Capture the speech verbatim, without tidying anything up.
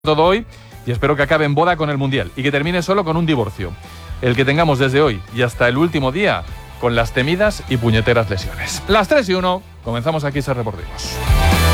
todo hoy y espero que acabe en boda con el Mundial y que termine solo con un divorcio. El que tengamos desde hoy y hasta el último día con las temidas y puñeteras lesiones. Las tres y uno, comenzamos aquí Ser Deportivos.